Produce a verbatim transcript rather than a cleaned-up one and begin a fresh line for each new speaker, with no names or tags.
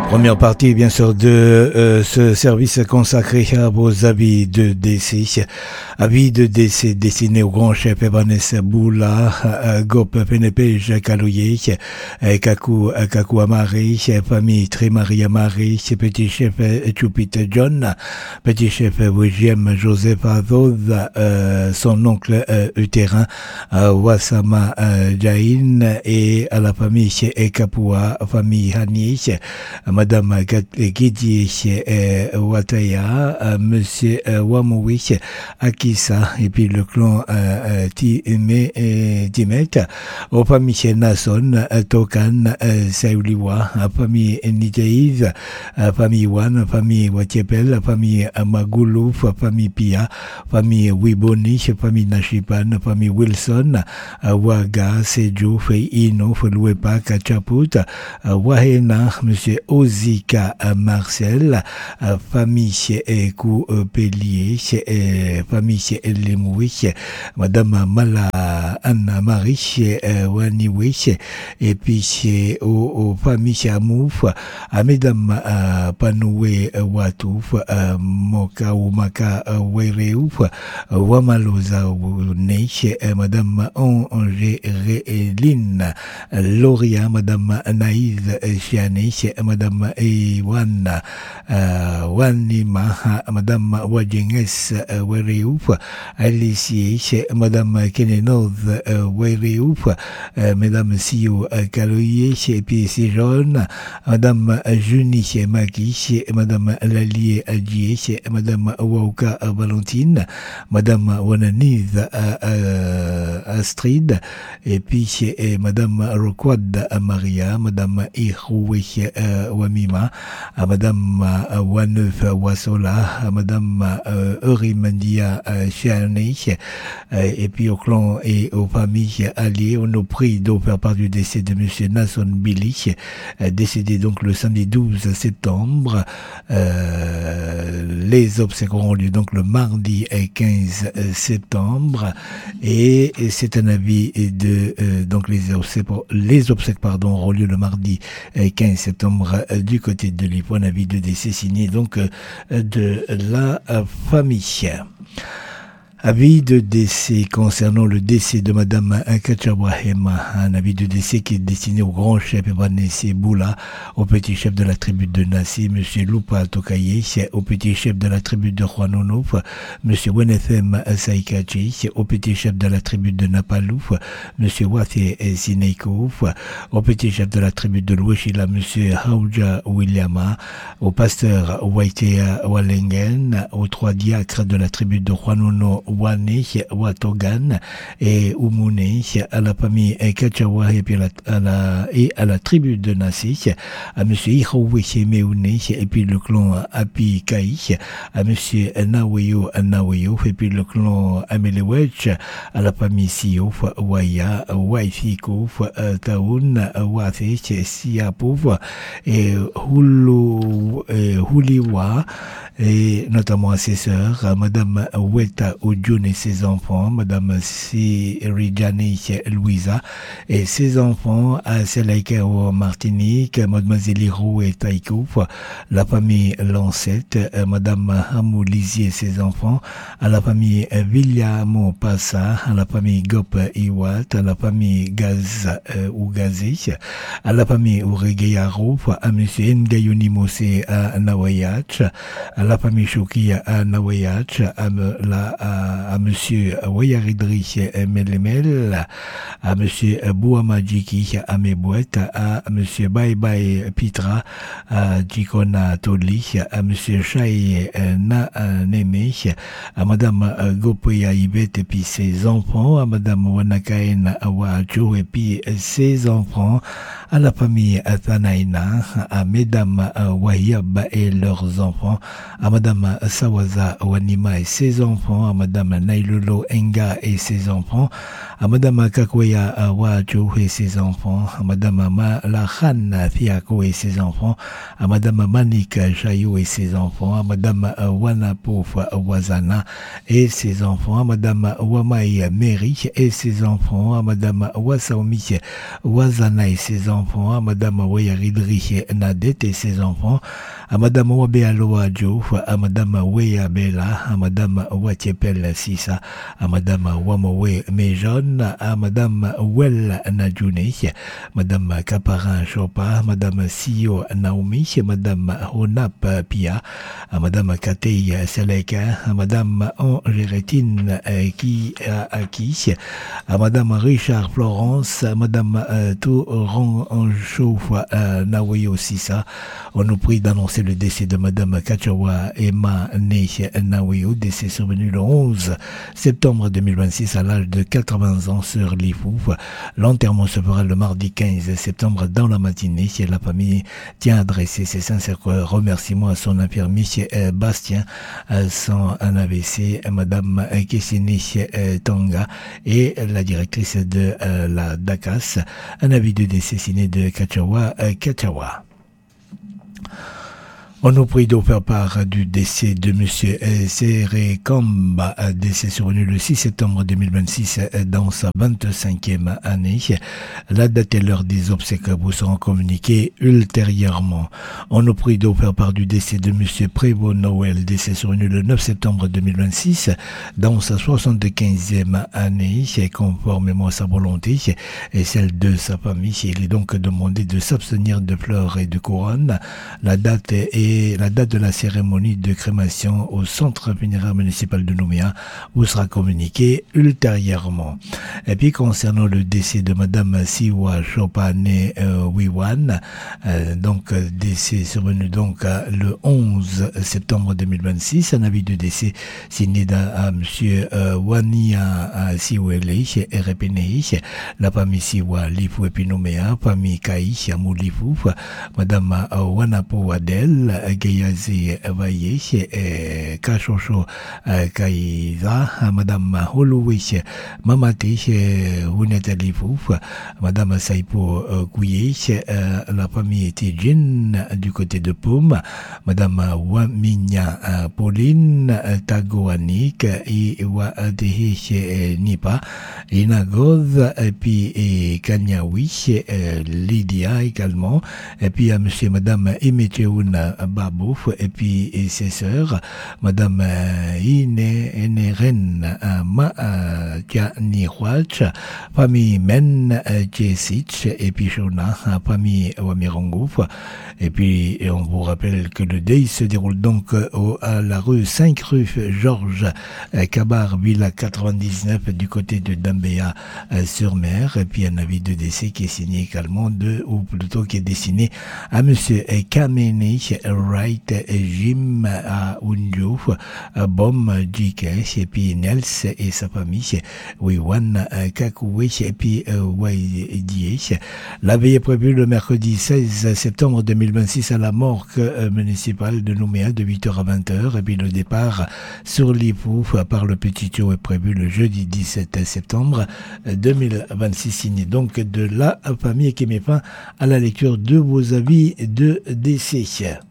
Première partie, bien sûr, de euh, ce service consacré aux habits de décès. Habits de décès destinés au grand chef Evanes Boula, Gop Penepe Kalouye, Kaku Kaku Amari, famille Trémarie Amari, petit chef Chupit John, petit chef William Joseph Azoz, euh, son oncle euh, utérin Wassama euh, Jain, et à la famille Kapua, famille Hani, Madame Gidi euh, Wataya, euh, Monsieur euh, Wamoui, Akissa, et puis le clan euh, Time et Timet, aux familles Nason, Tokan, euh, Saouliwa, famille Niteiz, famille Wan, famille Watiepel, famille Magoulouf, famille Pia, famille Wiboni, famille Nashipan, famille Wilson, Waga, Sejouf, Ino, Louepa, Kachaput, Wahena, Monsieur Ozika Marcel, famille Ekou Pellier, famille Lemoui, Madame Mala Anna-Marie Waniwi, et puis aux familles Amouf, à Mesdames Panoué Watouf, Moka ou Maka Wereouf, Wamaloza Neich, Madame Angéline Loria, Madame Naïs Chiane, Madame Ewan uh, Wanima, Madame Wajenges uh, Wereouf, Alicie, Madame Kenenoz uh, Wereouf, uh, Madame Sio uh, Kaloye, et puis Sijon, Madame Juni Maki, Madame Lalie Adjie, Madame Wauka Valentine, Madame Wananiz uh, uh, Astrid, et puis et Madame Roquad Maria, Madame Iroué uh, Wamima, à Madame uh, Waneuf Wasola, à Madame uh, Eurimandia uh, Chiane, uh, et puis au clan et aux familles alliées. On nous prie de faire part du décès de Monsieur Nason Billy, uh, décédé donc le samedi douze septembre. Euh, les obsèques auront lieu donc le mardi quinze septembre, et, et c'est un avis de euh, donc les obsèques, les obsèques pardon auront lieu le mardi quinze septembre euh, du côté de l'I P O, un avis de décès signé donc euh, de la euh, famille. Avis de décès concernant le décès de Madame Kachabrahema, un avis de décès qui est destiné au grand chef Evanes Boula, au petit chef de la tribu de Nassi, Monsieur Lupa Tokaye, au petit chef de la tribu de Juanonouf, Monsieur Wenethem Saikachi, au petit chef de la tribu de Napalouf, Monsieur Wathé Sineikouf, au petit chef de la tribu de Louechila, Monsieur Hauja Williama, au pasteur Waitea Walengen, aux trois diacres de la tribu de Juanono Wane, Watogan et Umune, à la famille Kachawa et, puis à la, à la, et à la tribu de Nassi, à Monsieur Ihowe Meune, et puis le clan Api Kai, à Monsieur Naweyo Naweyo, et puis le clan Amelewech, à la famille Sio, Waya, Waifiko, Taoun, Wafe, Siapouf, et Hulu, Huliwa, et notamment à ses sœurs, à Madame Weta Ojun et ses enfants, Madame Sirijani Louisa et ses enfants, à Selaika au Martinique, Mademoiselle Hiro et Taïkouf, la famille Lancette, Madame Hamou Lizier et ses enfants, à la famille Villamo Passa, à la famille Gop Iwat, à la famille Gaz euh, ou Gazé, à la famille Ouregeyaro, à Monsieur Ngayuni Mose à Nawayach, à la famille Chouki à Nawayach, à, la, à, à Monsieur Wayaridri Melemel, à Monsieur Bouamadjiki à Mebouet, à Monsieur Bye Bye Pitra à Jikona Toli, à Monsieur Chai Na Neme, à Madame Gopoya Ibet et puis ses enfants, à Madame Wanakaen Awajo et puis ses enfants, à la famille Athanaina, à Mesdames Wayab et leurs enfants, à Madame Sawaza Wanima et ses enfants, à Madame Nailolo Enga et ses enfants, à Madame Kakwea Wajo et ses enfants, à Madame Malakhan Thiako et ses enfants, à Madame Manik Chayou et ses enfants, à Madame Wanapouf Wazana et ses enfants, à Madame Wamai Meri et ses enfants, à Madame Wasaomi Wazana et ses enfants, à Madame Weyaridri Nadet et ses enfants, à Madame Wabealoa Jo, à Madame Weya Bella, à Madame Watiepel Sissa, à Madame Wamowe Mejon, à Madame Well Nadjoune, Madame Caparin Chopa, Madame Sio Naomi, Madame Honap Pia, à Madame Katei Seleka, à Madame Angéretine qui a acquis, à Madame Richard Florence, à Madame Touran Chouf Nawayo Sissa. On nous prie d'annoncer le décès de Madame Kachawa Emma Ney Nawayo, décès survenu le onze septembre deux mille vingt-six à l'âge de quatre-vingts ans sur Lifouf. L'enterrement se fera le mardi quinze septembre dans la matinée. La famille tient à adresser ses sincères remerciements à son infirmier Bastien, son A V C, Madame Kessini Tanga et la directrice de la D A C A S. Un avis de décès signé de Kachawa Kachawa. On nous prie de faire part du décès de Monsieur Seré Kamba, décès survenu le six septembre deux mille vingt-six dans sa vingt-cinquième année. La date et l'heure des obsèques vous seront communiquées ultérieurement. On nous prie de faire part du décès de Monsieur Prévost Noël, décès survenu le neuf septembre deux mille vingt-six dans sa soixante-quinzième année, conformément à sa volonté et celle de sa famille. Il est donc demandé de s'abstenir de fleurs et de couronnes. La date est Et la date de la cérémonie de crémation au centre funéraire municipal de Nouméa vous sera communiquée ultérieurement. Et puis concernant le décès de Madame Siwa Chopane euh, Wiwan, euh, donc décès survenu donc le onze septembre deux mille vingt-six, un avis de décès signé à Monsieur euh, Wania Siwele et Repenei, la famille Siwa Lifu et puis Nouméa, famille Kai Amou Lifu, Madame euh, Wanapo Wadel, Gayazi Vaye, Kachosho Kaiza, Madame Holoué, Mamate, Hunetalifouf, Madame Saipo Kouye, la famille Tijin du côté de Poum, Madame Waminya Pauline, Tagoanik, et Wadehe Nipa, Inagoz, et puis Kanyawi, Lydia également, et puis à Monsieur et Madame Emeteouna Babouf, et puis et ses sœurs, Madame Ine Eneren Ma Tianirwach, famille Men Tchesich, et puis Shona, famille Wamirongouf. Et puis et on vous rappelle que le deuil se déroule donc au, à la rue cinq rue Georges Cabar, Villa quatre-vingt-dix-neuf, du côté de Dambéa sur mer. Et puis un avis de décès qui est signé également de, ou plutôt qui est destiné à Monsieur Kamene Wright Jim à Unjo, Bom J K, et puis Nels et sa famille, Wiwan Kakoué, et puis Waidie. La veille est prévue le mercredi seize septembre deux mille vingt-six à la morgue municipale de Nouméa de huit heures à vingt heures, et puis le départ sur l'Ipouf par le Petit Thio est prévu le jeudi dix-sept septembre deux mille vingt-six, signé donc de la famille qui met fin à la lecture de vos avis de décès.